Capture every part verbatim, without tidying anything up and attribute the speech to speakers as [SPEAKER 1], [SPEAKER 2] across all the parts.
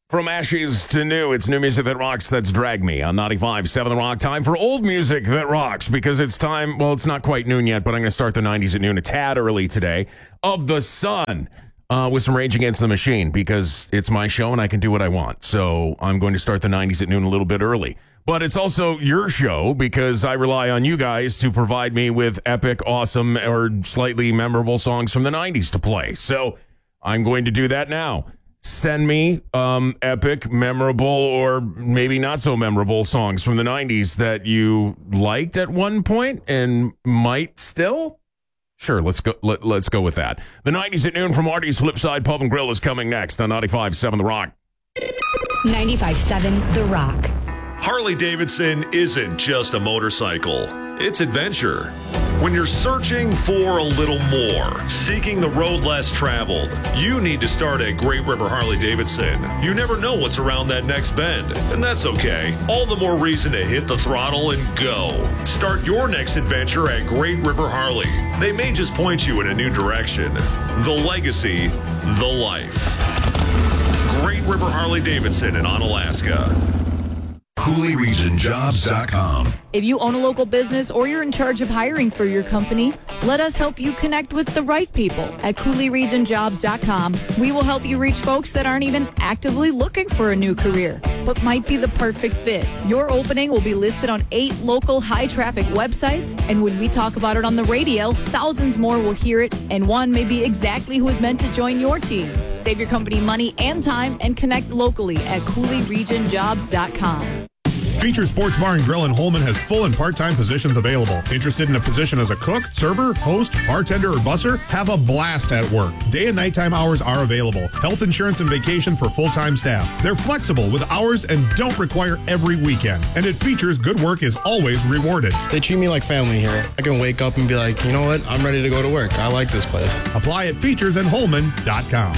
[SPEAKER 1] From ashes to new, it's new music that rocks. That's Drag Me on ninety-five point seven The Rock. Time for old music that rocks because it's time, well, it's not quite noon yet, but I'm going to start the nineties at noon a tad early today. Of the Sun uh, with some Rage Against the Machine because it's my show and I can do what I want. So I'm going to start the nineties at noon a little bit early. But it's also your show because I rely on you guys to provide me with epic, awesome, or slightly memorable songs from the nineties to play. So I'm going to do that now. Send me um, epic, memorable, or maybe not so memorable songs from the nineties that you liked at one point and might still. Sure, let's go. Let, let's go with that. The nineties at noon from Artie's Flipside Pub and Grill is coming next on ninety-five point seven The Rock.
[SPEAKER 2] ninety-five point seven The Rock.
[SPEAKER 3] Harley-Davidson isn't just a motorcycle. It's adventure. When you're searching for a little more, seeking the road less traveled, you need to start at Great River Harley-Davidson. You never know what's around that next bend, and that's okay. All the more reason to hit the throttle and go. Start your next adventure at Great River Harley. They may just point you in a new direction. The legacy, the life. Great River Harley-Davidson in Onalaska.
[SPEAKER 4] Cooley Region Jobs dot com.
[SPEAKER 5] If you own a local business or you're in charge of hiring for your company, let us help you connect with the right people at Cooley Region Jobs dot com. We will help you reach folks that aren't even actively looking for a new career, but might be the perfect fit. Your opening will be listed on eight local high-traffic websites, and when we talk about it on the radio, thousands more will hear it, and one may be exactly who is meant to join your team. Save your company money and time and connect locally at Cooley Region Jobs dot com.
[SPEAKER 6] Feature Sports Bar and Grill in Holman has full and part-time positions available. Interested in a position as a cook, server, host, bartender, or busser? Have a blast at work. Day and nighttime hours are available. Health insurance and vacation for full-time staff. They're flexible with hours and don't require every weekend. And it features good work is always rewarded.
[SPEAKER 7] They treat me like family here. I can wake up and be like, you know what? I'm ready to go to work. I like this place.
[SPEAKER 6] Apply at features in holman dot com.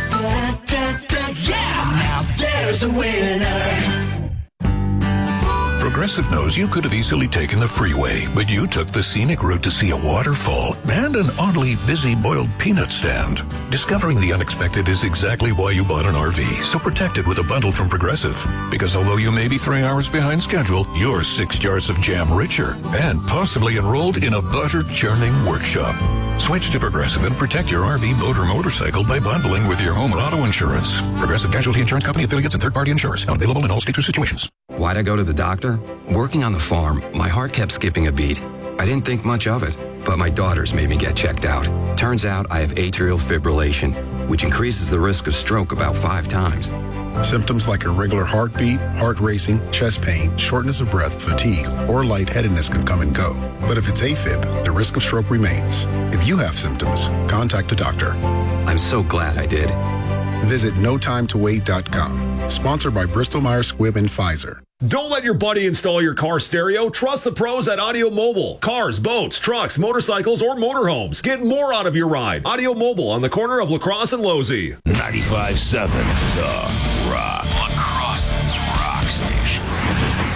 [SPEAKER 4] Yeah, now there's a winner.
[SPEAKER 8] Progressive knows you could have easily taken the freeway, but you took the scenic route to see a waterfall and an oddly busy boiled peanut stand. Discovering the unexpected is exactly why you bought an R V, so protect it with a bundle from Progressive. Because although you may be three hours behind schedule, you're six jars of jam richer and possibly enrolled in a butter churning workshop. Switch to Progressive and protect your R V, boat, or motorcycle by bundling with your home and auto insurance. Progressive Casualty Insurance Company affiliates and third-party insurers. Not available in all states or situations.
[SPEAKER 9] Why'd I go to the doctor? Working on the farm, my heart kept skipping a beat. I didn't think much of it, but my daughters made me get checked out. Turns out I have atrial fibrillation, which increases the risk of stroke about five times.
[SPEAKER 10] Symptoms like irregular heartbeat, heart racing, chest pain, shortness of breath, fatigue, or lightheadedness can come and go. But if it's AFib, the risk of stroke remains. If you have symptoms, contact a doctor.
[SPEAKER 9] I'm so glad I did.
[SPEAKER 10] Visit no time to wait dot com. Sponsored by Bristol Myers Squibb and Pfizer.
[SPEAKER 3] Don't let your buddy install your car stereo. Trust the pros at Audio Mobile. Cars, boats, trucks, motorcycles, or motorhomes. Get more out of your ride. Audio Mobile on the corner of La Crosse and Losey.
[SPEAKER 11] ninety-five point seven The